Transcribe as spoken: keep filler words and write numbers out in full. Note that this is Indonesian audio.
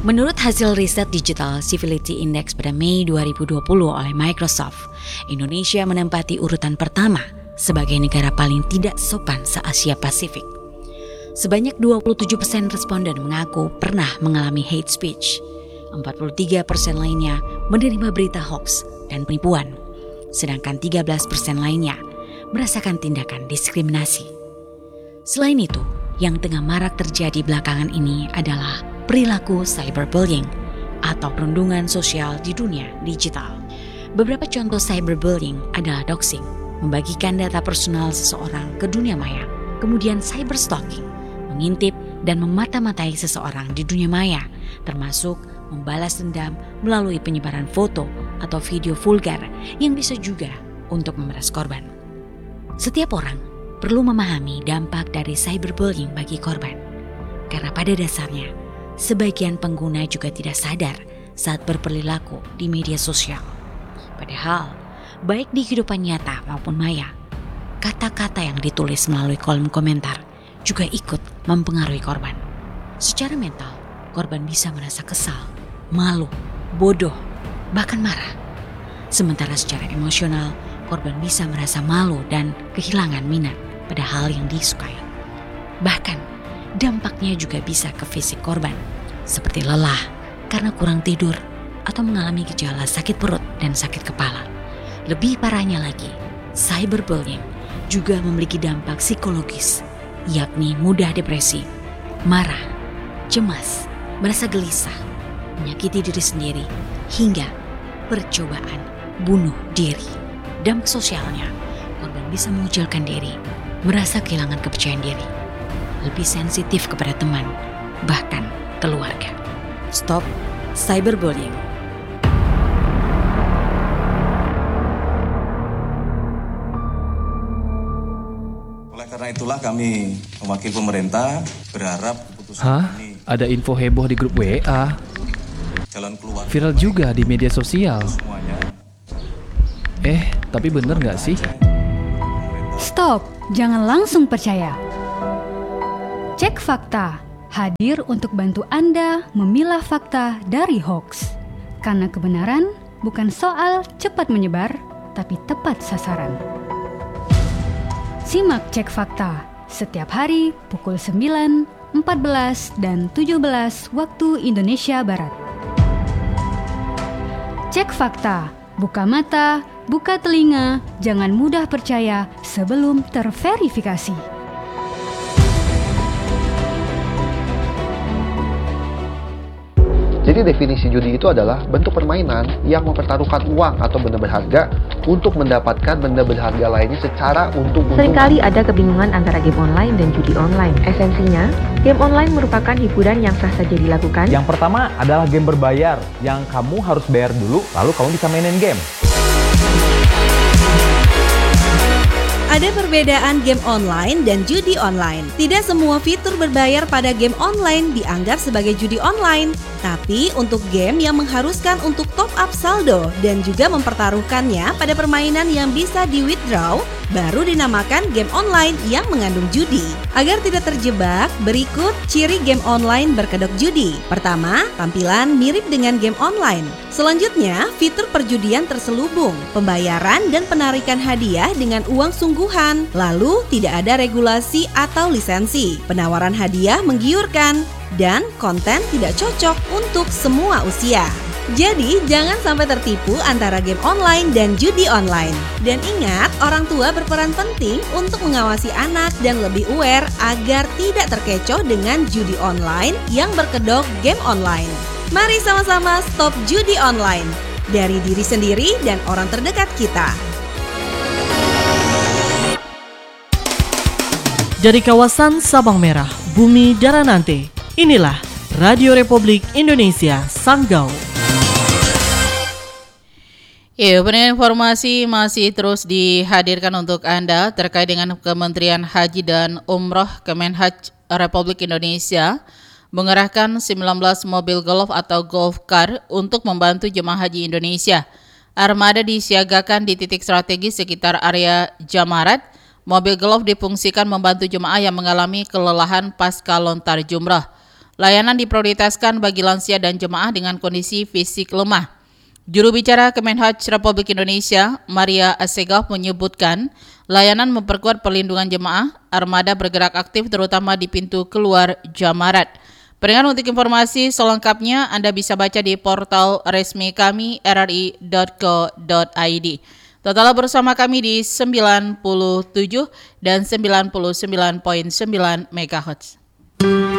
Menurut hasil riset Digital Civility Index pada Mei dua ribu dua puluh oleh Microsoft, Indonesia menempati urutan pertama sebagai negara paling tidak sopan se-Asia Pasifik. Sebanyak dua puluh tujuh persen responden mengaku pernah mengalami hate speech. empat puluh tiga persen lainnya menerima berita hoax dan penipuan. Sedangkan tiga belas persen lainnya merasakan tindakan diskriminasi. Selain itu, yang tengah marak terjadi belakangan ini adalah perilaku cyberbullying atau perundungan sosial di dunia digital. Beberapa contoh cyberbullying adalah doxing, membagikan data personal seseorang ke dunia maya, kemudian cyberstalking, mengintip dan memata-matai seseorang di dunia maya, termasuk membalas dendam melalui penyebaran foto atau video vulgar yang bisa juga untuk memeras korban. Setiap orang perlu memahami dampak dari cyberbullying bagi korban, karena pada dasarnya sebagian pengguna juga tidak sadar saat berperilaku di media sosial. Padahal, baik di kehidupan nyata maupun maya, kata-kata yang ditulis melalui kolom komentar juga ikut mempengaruhi korban. Secara mental, korban bisa merasa kesal, malu, bodoh, bahkan marah. Sementara secara emosional, korban bisa merasa malu dan kehilangan minat pada hal yang disukai. Bahkan, dampaknya juga bisa ke fisik korban, seperti lelah karena kurang tidur atau mengalami gejala sakit perut dan sakit kepala. Lebih parahnya lagi, cyberbullying juga memiliki dampak psikologis, yakni mudah depresi, marah, cemas, merasa gelisah, menyakiti diri sendiri, hingga percobaan bunuh diri. Dampak sosialnya, korban bisa mengucilkan diri, merasa kehilangan kepercayaan diri, lebih sensitif kepada teman, bahkan keluarga. Stop cyberbullying. Oleh karena itulah kami mewakili pemerintah berharap keputusan Hah? ini Ada info heboh di grup W A. jalan keluar Viral juga di media sosial. semuanya. Eh, tapi bener nggak sih? Stop, jangan langsung percaya. Cek fakta, hadir untuk bantu Anda memilah fakta dari hoax. Karena kebenaran bukan soal cepat menyebar, tapi tepat sasaran. Simak Cek Fakta setiap hari pukul sembilan, empat belas, dan tujuh belas waktu Indonesia Barat. Cek Fakta, buka mata, buka telinga, jangan mudah percaya sebelum terverifikasi. Jadi definisi judi itu adalah bentuk permainan yang mempertaruhkan uang atau benda berharga untuk mendapatkan benda berharga lainnya secara untung-untungan. Seringkali ada kebingungan antara game online dan judi online. Esensinya, game online merupakan hiburan yang sah saja dilakukan. Yang pertama adalah game berbayar, yang kamu harus bayar dulu, lalu kamu bisa mainin game. Ada perbedaan game online dan judi online. Tidak semua fitur berbayar pada game online dianggap sebagai judi online. Tapi untuk game yang mengharuskan untuk top up saldo dan juga mempertaruhkannya pada permainan yang bisa di-withdraw, baru dinamakan game online yang mengandung judi. Agar tidak terjebak, berikut ciri game online berkedok judi. Pertama, tampilan mirip dengan game online. Selanjutnya, fitur perjudian terselubung, pembayaran dan penarikan hadiah dengan uang sungguhan. Lalu, tidak ada regulasi atau lisensi. Penawaran hadiah menggiurkan dan konten tidak cocok untuk semua usia. Jadi, jangan sampai tertipu antara game online dan judi online. Dan ingat, orang tua berperan penting untuk mengawasi anak dan lebih aware agar tidak terkecoh dengan judi online yang berkedok game online. Mari sama-sama stop judi online dari diri sendiri dan orang terdekat kita. Dari kawasan Sabang Merah, Bumi Daranante, inilah Radio Republik Indonesia Sanggau. Ya, pendengar informasi masih terus dihadirkan untuk Anda terkait dengan Kementerian Haji dan Umroh Kemenhaj Republik Indonesia mengerahkan sembilan belas mobil golf atau golf car untuk membantu jemaah haji Indonesia. Armada disiagakan di titik strategis sekitar area Jamarat. Mobil golf difungsikan membantu jemaah yang mengalami kelelahan pasca lontar jumrah. Layanan diprioritaskan bagi lansia dan jemaah dengan kondisi fisik lemah. Juru bicara Kemenhaj Republik Indonesia, Maria Assegaf menyebutkan, layanan memperkuat perlindungan jemaah, armada bergerak aktif terutama di pintu keluar Jamarat. Pendengar, untuk informasi selengkapnya Anda bisa baca di portal resmi kami r r i dot co dot i d. Tetaplah bersama kami di sembilan puluh tujuh dan sembilan puluh sembilan koma sembilan megahertz.